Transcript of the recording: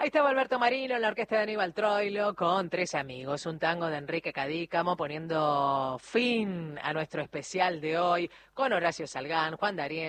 estaba Alberto Marino en la orquesta de Aníbal Troilo con Tres Amigos, un tango de Enrique Cadícamo, poniendo fin a nuestro especial de hoy con Horacio Salgán, Juan D'Arienzo.